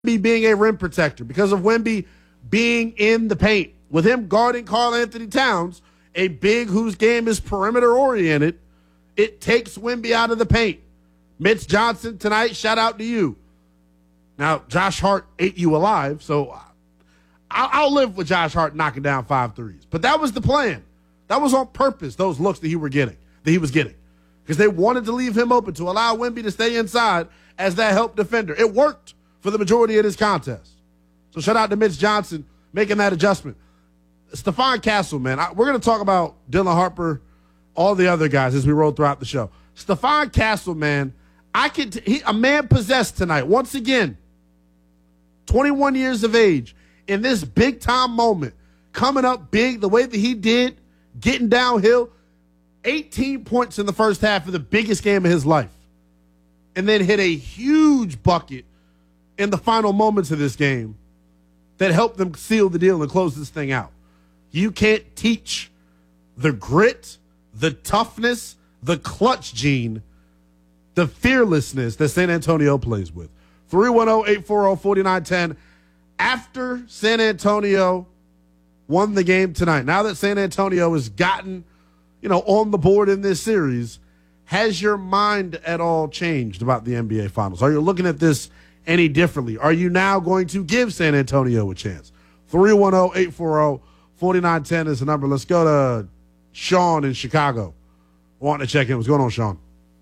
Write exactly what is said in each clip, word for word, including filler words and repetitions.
Wemby being a rim protector, because of Wemby being in the paint, with him guarding Karl-Anthony Towns, a big whose game is perimeter-oriented, it takes Wemby out of the paint. Mitch Johnson tonight, shout out to you. Now, Josh Hart ate you alive, so I'll, I'll live with Josh Hart knocking down five threes. But that was the plan. That was on purpose, those looks that he were getting, that he was getting. Because they wanted to leave him open to allow Wemby to stay inside as that help defender. It worked for the majority of this contest. So shout out to Mitch Johnson making that adjustment. Stephon Castle, man, I, we're going to talk about Dylan Harper, all the other guys as we roll throughout the show. Stephon Castle, man, I could t- he, a man possessed tonight. Once again, twenty-one years of age, in this big-time moment, coming up big the way that he did, getting downhill, eighteen points in the first half of the biggest game of his life, and then hit a huge bucket in the final moments of this game that helped them seal the deal and close this thing out. You can't teach the grit, the toughness, the clutch gene, the fearlessness that San Antonio plays with. three one zero, eight four zero, four nine one zero. After San Antonio won the game tonight, now that San Antonio has gotten, you know, on the board in this series, has your mind at all changed about the N B A Finals? Are you looking at this any differently? Are you now going to give San Antonio a chance? three one zero, eight four zero, four nine one zero is the number. Let's go to Sean in Chicago. Wanting to check in. What's going on, Sean?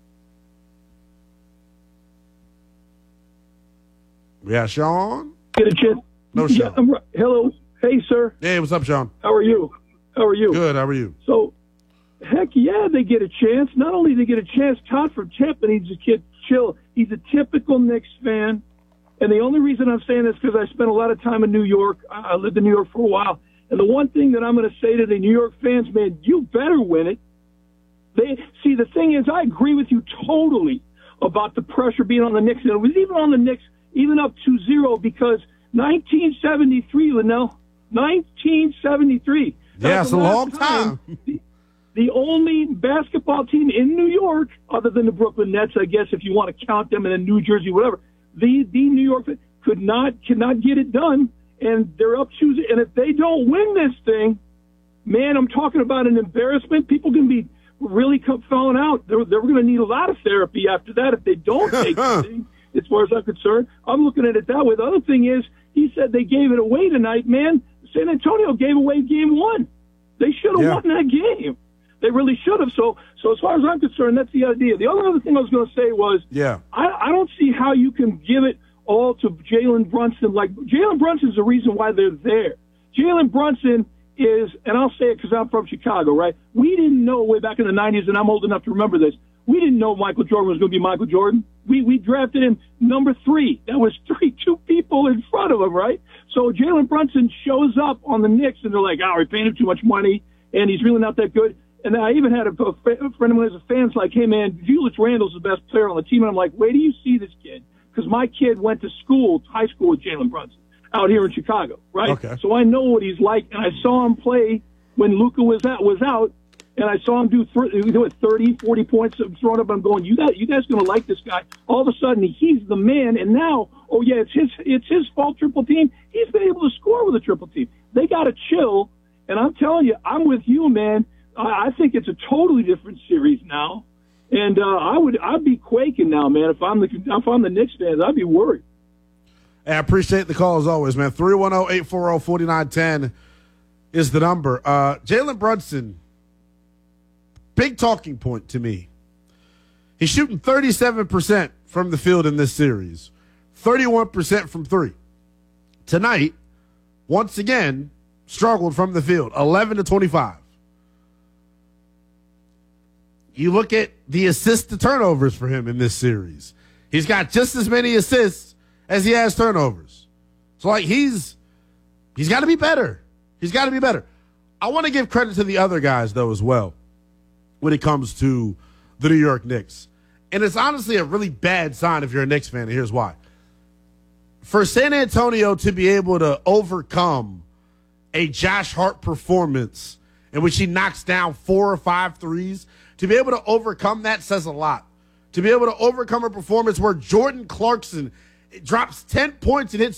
Yeah, Sean? Get a chance. No, Sean. Yeah, I'm right. Hello. Hey, sir. Hey, what's up, Sean? How are you? How are you? Good. How are you? So, heck yeah, they get a chance. Not only do they get a chance, Todd from Tampa needs to get chill. He's a typical Knicks fan. And the only reason I'm saying this is because I spent a lot of time in New York. I lived in New York for a while. And the one thing that I'm going to say to the New York fans, man, you better win it. They see, the thing is, I agree with you totally about the pressure being on the Knicks. And it was even on the Knicks, even up two zero, because nineteen seventy-three, Linnell, nineteen seventy-three. Yeah, it's a long time. time the, the only basketball team in New York, other than the Brooklyn Nets, I guess, if you want to count them, and then New Jersey, whatever, the, the New York could not, could not get it done. And they're up two zero. And if they don't win this thing, man, I'm talking about an embarrassment. People can be really come falling out. They're, they're going to need a lot of therapy after that if they don't take the thing, as far as I'm concerned. I'm looking at it that way. The other thing is, he said they gave it away tonight. Man, San Antonio gave away game one. They should have yeah. won that game. They really should have. So, so as far as I'm concerned, that's the idea. The other, other thing I was going to say was, yeah. I, I don't see how you can give it all to Jalen Brunson. Like, Jalen Brunson's the reason why they're there. Jalen Brunson is, and I'll say it because I'm from Chicago, right? We didn't know way back in the nineties, and I'm old enough to remember this. We didn't know Michael Jordan was going to be Michael Jordan. We we drafted him number three. That was three, two people in front of him, right? So Jalen Brunson shows up on the Knicks, and they're like, oh, we paid him too much money, and he's really not that good. And I even had a, a friend of mine as a fan's like, hey, man, Julius Randle's the best player on the team. And I'm like, wait till you see this kid. Because my kid went to school, high school with Jalen Brunson out here in Chicago, right? Okay. So I know what he's like, and I saw him play when Luka was out, was out, and I saw him do th- thirty, forty points throwing up. I'm going, you guys, you guys going to like this guy. All of a sudden, he's the man, and now, oh, yeah, it's his it's his fault, triple team. He's been able to score with a triple team. They got to chill, and I'm telling you, I'm with you, man. I, I think it's a totally different series now. And uh, I would, I'd be quaking now, man. If I'm the, if I'm the Knicks fans, I'd be worried. Hey, I appreciate the call as always, man. three one zero, eight four zero, four nine one zero is the number. Uh, Jalen Brunson, big talking point to me. He's shooting thirty-seven percent from the field in this series, thirty-one percent from three. Tonight, once again, struggled from the field, eleven to twenty-five. You look at the assist to turnovers for him in this series. He's got just as many assists as he has turnovers. So, like, he's he's got to be better. He's got to be better. I want to give credit to the other guys, though, as well, when it comes to the New York Knicks. And it's honestly a really bad sign if you're a Knicks fan, and here's why. For San Antonio to be able to overcome a Josh Hart performance in which he knocks down four or five threes, to be able to overcome that says a lot. To be able to overcome a performance where Jordan Clarkson drops ten points and hits